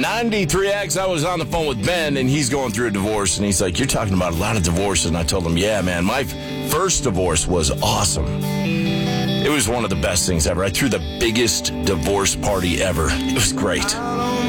93X, I was on the phone with Ben, and he's going through a divorce, and he's like, you're talking about a lot of divorces. And I told him, yeah, man, my first divorce was awesome. It was one of the best things ever. I threw the biggest divorce party ever. It was great.